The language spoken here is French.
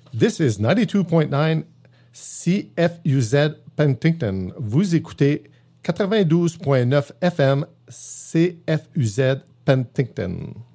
This is 92.9 CFUZ Penticton. Vous écoutez 92.9 FM CFUZ Penticton.